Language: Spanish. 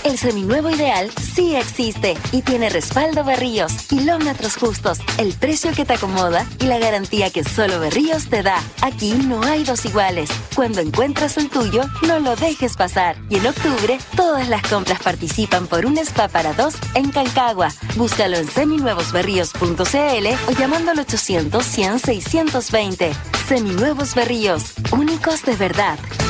El seminuevo ideal sí existe y tiene respaldo Berríos, kilómetros justos, el precio que te acomoda y la garantía que solo Berríos te da. Aquí no hay dos iguales. Cuando encuentras el tuyo, no lo dejes pasar. Y en octubre, todas las compras participan por un spa para dos en Cancagua. Búscalo en seminuevosberríos.cl o llamando al 800 100 620. Seminuevos Berríos, únicos de verdad.